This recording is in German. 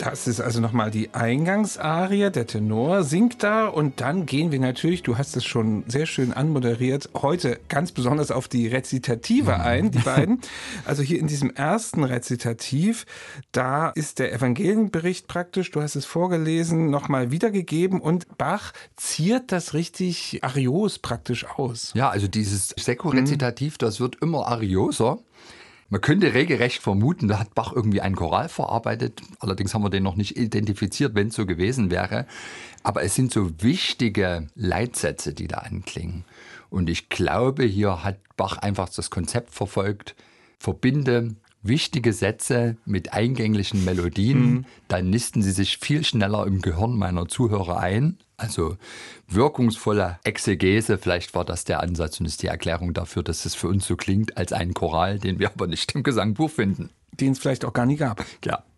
Das ist also nochmal die Eingangsarie, der Tenor singt da und dann gehen wir natürlich, du hast es schon sehr schön anmoderiert, heute ganz besonders auf die Rezitative ein, die beiden. Also hier in diesem ersten Rezitativ, da ist der Evangelienbericht praktisch, du hast es vorgelesen, nochmal wiedergegeben und Bach ziert das richtig arios praktisch aus. Ja, also dieses Sekko-Rezitativ, das wird immer arioser. Man könnte regelrecht vermuten, da hat Bach irgendwie einen Choral verarbeitet. Allerdings haben wir den noch nicht identifiziert, wenn es so gewesen wäre. Aber es sind so wichtige Leitsätze, die da anklingen. Und ich glaube, hier hat Bach einfach das Konzept verfolgt, verbinde wichtige Sätze mit eingänglichen Melodien, dann nisten sie sich viel schneller im Gehirn meiner Zuhörer ein. Also wirkungsvolle Exegese, vielleicht war das der Ansatz und ist die Erklärung dafür, dass es für uns so klingt als ein Choral, den wir aber nicht im Gesangbuch finden. Den es vielleicht auch gar nie gab. Ja.